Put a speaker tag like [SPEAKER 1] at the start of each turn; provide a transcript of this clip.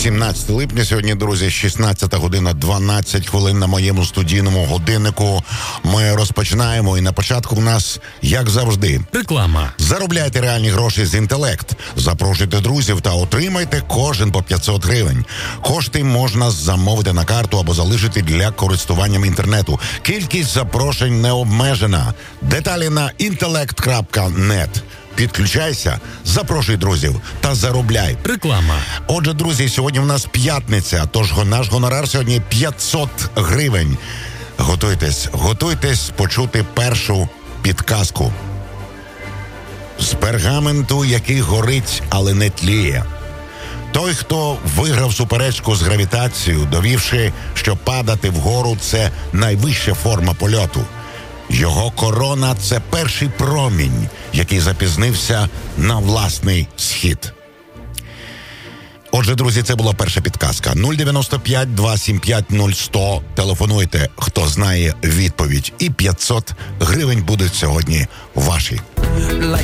[SPEAKER 1] 17 липня сьогодні, друзі, 16 година 12 хвилин на моєму студійному годиннику. Ми розпочинаємо, і на початку в нас, як завжди,
[SPEAKER 2] реклама.
[SPEAKER 1] Заробляйте реальні гроші з інтелект. Запрошуйте друзів та отримайте кожен по 500 гривень. Кошти можна замовити на карту або залишити для користуванням інтернету. Кількість запрошень не обмежена. Деталі на intellect.net. Підключайся, запрошуй друзів та заробляй.
[SPEAKER 2] Реклама.
[SPEAKER 1] Отже, друзі, сьогодні в нас п'ятниця, тож наш гонорар сьогодні 500 гривень. Готуйтесь почути першу підказку. З пергаменту, який горить, але не тліє. Той, хто виграв суперечку з гравітацією, довівши, що падати вгору – це найвища форма польоту. Його корона – це перший промінь, який запізнився на власний схід. Отже, друзі, це була перша підказка. 095-275-0100. Телефонуйте, хто знає відповідь. І 500 гривень будуть сьогодні ваші.